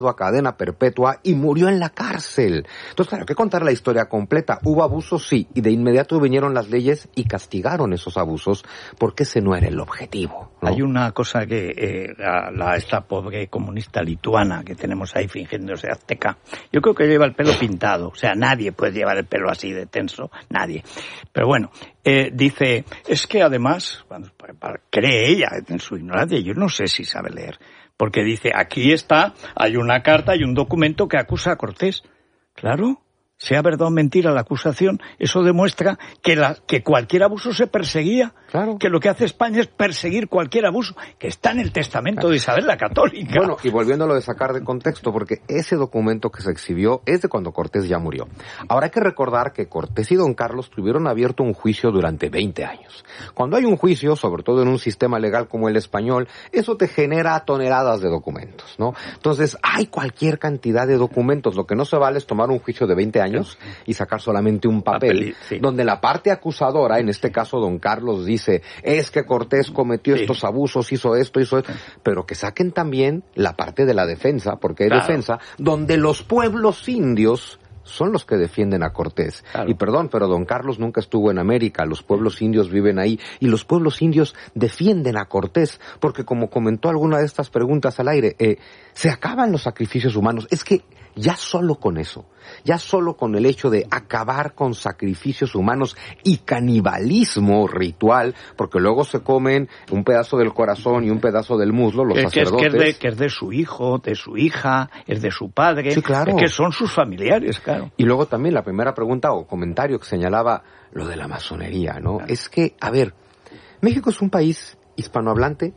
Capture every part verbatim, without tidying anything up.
a cadena perpetua y murió en la cárcel. Entonces, claro, hay que contar la historia completa. Hubo abusos, sí, y de inmediato vinieron las leyes y castigaron esos abusos, porque ese no era el objetivo, ¿no? Hay una cosa que eh, la, la, esta pobre comunista lituana que tenemos ahí fingiéndose azteca, yo creo que lleva el pelo pintado, o sea, nadie puede llevar el pelo así de tenso, nadie. Pero bueno, eh, dice, es que además, bueno, cree ella en su ignorancia, yo no sé si sabe leer, porque dice, aquí está, hay una carta y un documento que acusa a Cortés. Claro, sea verdad o mentira la acusación, eso demuestra que, la, que cualquier abuso se perseguía. Claro. Que lo que hace España es perseguir cualquier abuso, que está en el testamento claro. de Isabel la Católica. Bueno, y volviéndolo de sacar de contexto, porque ese documento que se exhibió es de cuando Cortés ya murió. Ahora hay que recordar que Cortés y Don Carlos tuvieron abierto un juicio durante veinte años. Cuando hay un juicio, sobre todo en un sistema legal como el español, eso te genera toneladas de documentos, ¿no? Entonces, hay cualquier cantidad de documentos. Lo que no se vale es tomar un juicio de veinte años y sacar solamente un papel, papel sí. donde la parte acusadora, en este caso Don Carlos, dice es que Cortés cometió sí. estos abusos, hizo esto, hizo esto, pero que saquen también la parte de la defensa, porque hay claro. defensa, donde los pueblos indios son los que defienden a Cortés. Claro. Y perdón, pero Don Carlos nunca estuvo en América, los pueblos indios viven ahí, y los pueblos indios defienden a Cortés, porque como comentó alguna de estas preguntas al aire, eh, se acaban los sacrificios humanos. Es que ya solo con eso, ya solo con el hecho de acabar con sacrificios humanos y canibalismo ritual, porque luego se comen un pedazo del corazón y un pedazo del muslo los es sacerdotes. Que es, que, es de, que es de su hijo, de su hija, es de su padre, sí, claro. es que son sus familiares, claro. Y luego también la primera pregunta o comentario que señalaba lo de la masonería, ¿no? Claro. Es que, a ver, México es un país hispanohablante,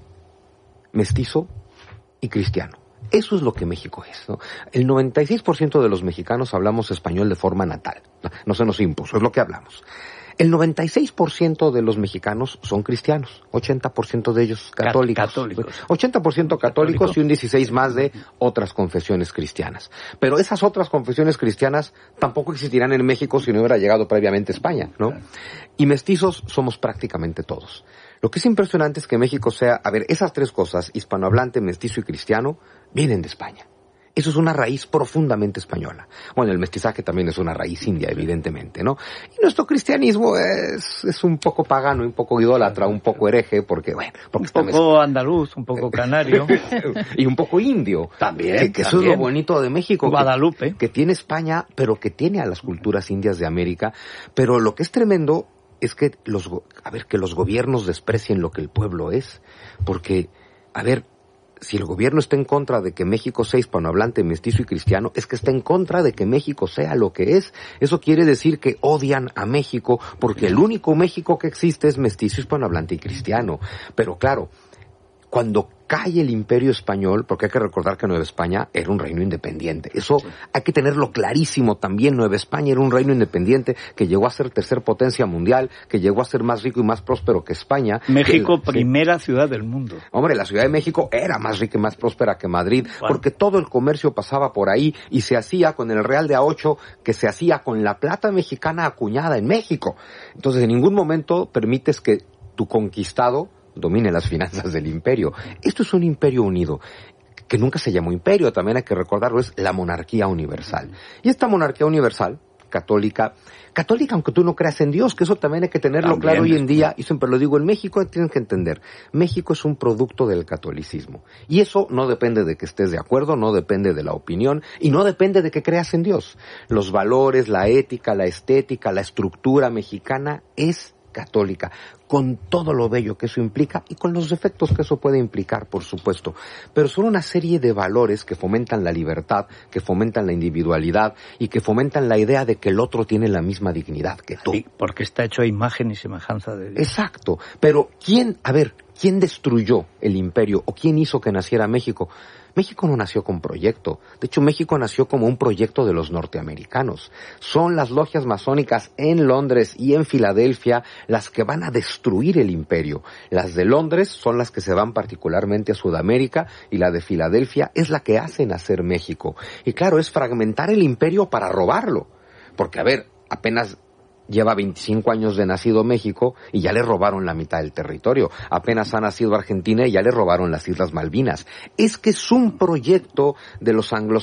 mestizo y cristiano. Eso es lo que México es, ¿no? El noventa y seis por ciento de los mexicanos hablamos español de forma natal. No se nos impuso, es lo que hablamos. El noventa y seis por ciento de los mexicanos son cristianos, ochenta por ciento de ellos católicos. católicos. ochenta por ciento católicos ¿Católico? Y un dieciséis por ciento más de otras confesiones cristianas. Pero esas otras confesiones cristianas tampoco existirán en México si no hubiera llegado previamente a España, ¿no? Y mestizos somos prácticamente todos. Lo que es impresionante es que México sea, a ver, esas tres cosas, hispanohablante, mestizo y cristiano, vienen de España. Eso es una raíz profundamente española. Bueno, el mestizaje también es una raíz india, evidentemente, ¿no? Y nuestro cristianismo es, es un poco pagano, un poco idólatra, un poco hereje, porque, bueno... Porque un poco andaluz, un poco canario. Y un poco indio. También, que, que eso también. Es lo bonito de México. Guadalupe. Que, que tiene España, pero que tiene a las culturas indias de América. Pero lo que es tremendo es que los, a ver, que los gobiernos desprecien lo que el pueblo es. Porque, a ver... Si el gobierno está en contra de que México sea hispanohablante, mestizo y cristiano, es que está en contra de que México sea lo que es. Eso quiere decir que odian a México, porque el único México que existe es mestizo, hispanohablante y cristiano. Pero claro, cuando cae el Imperio Español, porque hay que recordar que Nueva España era un reino independiente. Eso sí. Hay que tenerlo clarísimo también. Nueva España era un reino independiente que llegó a ser tercer potencia mundial, que llegó a ser más rico y más próspero que España. México, que, primera sí. ciudad del mundo. Hombre, la Ciudad de México era más rica y más próspera que Madrid, bueno. porque todo el comercio pasaba por ahí y se hacía con el Real de a ocho, que se hacía con la plata mexicana acuñada en México. Entonces, en ningún momento permites que tu conquistado domine las finanzas del imperio. Esto es un imperio unido, que nunca se llamó imperio, también hay que recordarlo, es la monarquía universal. Y esta monarquía universal, católica, católica aunque tú no creas en Dios, que eso también hay que tenerlo también, claro hoy en día, y siempre lo digo, en México tienen que entender, México es un producto del catolicismo. Y eso no depende de que estés de acuerdo, no depende de la opinión, y no depende de que creas en Dios. Los valores, la ética, la estética, la estructura mexicana es católica, con todo lo bello que eso implica y con los defectos que eso puede implicar, por supuesto. Pero son una serie de valores que fomentan la libertad, que fomentan la individualidad y que fomentan la idea de que el otro tiene la misma dignidad que tú. Sí, porque está hecho a imagen y semejanza de Dios. Exacto. Pero ¿quién, a ver, quién destruyó el imperio o quién hizo que naciera México? México no nació con proyecto. De hecho, México nació como un proyecto de los norteamericanos. Son las logias masónicas en Londres y en Filadelfia las que van a destruir el imperio. Las de Londres son las que se van particularmente a Sudamérica y la de Filadelfia es la que hace nacer México. Y claro, es fragmentar el imperio para robarlo. Porque, a ver, apenas Lleva veinticinco años de nacido México y ya le robaron la mitad del territorio. Apenas ha nacido Argentina y ya le robaron las Islas Malvinas. Es que es un proyecto de los anglos